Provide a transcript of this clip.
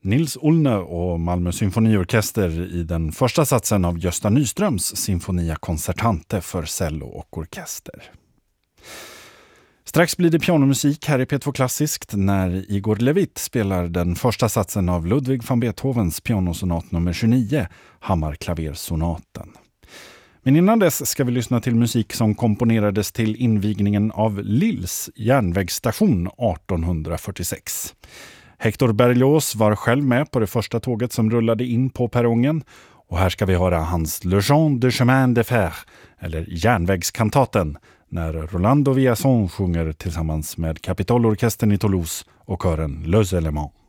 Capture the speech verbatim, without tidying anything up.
Nils Ullner och Malmö symfoniorkester i den första satsen av Gösta Nyströms Sinfonia Concertante för cello och orkester. Strax blir det pianomusik här i P två Klassiskt när Igor Levit spelar den första satsen av Ludwig van Beethovens pianosonat nummer tjugonio, Hammarklaversonaten. Men innan dess ska vi lyssna till musik som komponerades till invigningen av Lills järnvägsstation artonhundrafyrtiosex. Hector Berlioz var själv med på det första tåget som rullade in på perrongen och här ska vi höra hans Le Chant de Chemin de Fer, eller järnvägskantaten, när Rolando Villazón sjunger tillsammans med Kapitolorkestern i Toulouse och kören Les Éléments.